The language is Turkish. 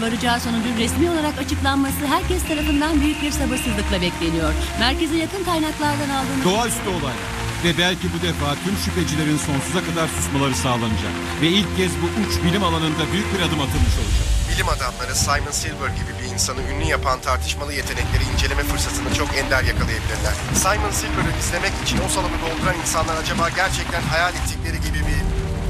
varacağı sonucun resmi olarak açıklanması herkes tarafından büyük bir sabırsızlıkla bekleniyor. Merkeze yakın kaynaklardan aldığımız... Doğaüstü olaylar. Ve belki bu defa tüm şüphecilerin sonsuza kadar susmaları sağlanacak. Ve ilk kez bu uç bilim alanında büyük bir adım atılmış olacak. Bilim adamları Simon Silver gibi bir insanı ünlü yapan tartışmalı yetenekleri inceleme fırsatını çok ender yakalayabilirler. Simon Silver'ı izlemek için o salonu dolduran insanlar acaba gerçekten hayal ettikleri gibi bir